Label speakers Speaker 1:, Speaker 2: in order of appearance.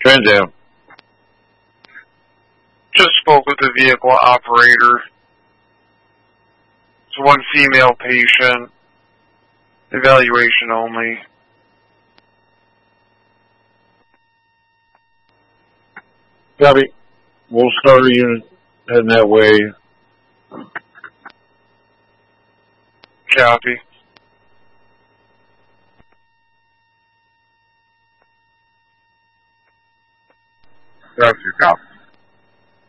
Speaker 1: Transam.
Speaker 2: Just spoke with the vehicle operator. It's one female patient. Evaluation only.
Speaker 1: Copy. We'll start a unit heading that way.
Speaker 2: Copy.
Speaker 1: Copy.